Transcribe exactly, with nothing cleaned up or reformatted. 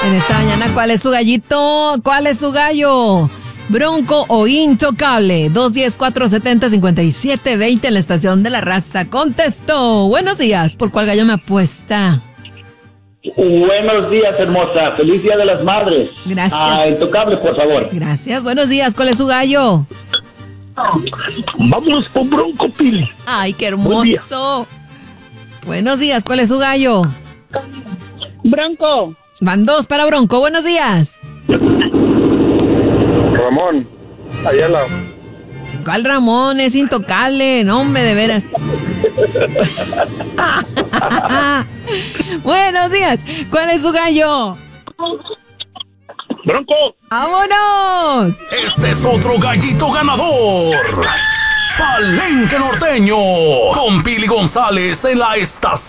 En esta mañana, ¿cuál es su gallito? ¿Cuál es su gallo? ¿Bronco o Intocable? dos uno cero, cuatro siete cero, cinco siete dos cero en la estación de La Raza. Contesto. Buenos días. ¿Por cuál gallo me apuesta? Buenos días, hermosa. Feliz Día de las Madres. Gracias. Ah, Intocable, por favor. Gracias. Buenos días. ¿Cuál es su gallo? Vámonos con Bronco, Pili. Ay, qué hermoso. Buenos días. ¿Cuál es su gallo? Bronco. Van dos para Bronco. Buenos días. Ramón, Ayala. ¿Cuál Ramón? Es Intocable. No, hombre, de veras. Buenos días. ¿Cuál es su gallo? Bronco. ¡Vámonos! Este es otro gallito ganador. Palenque Norteño. Con Pili González en la estación.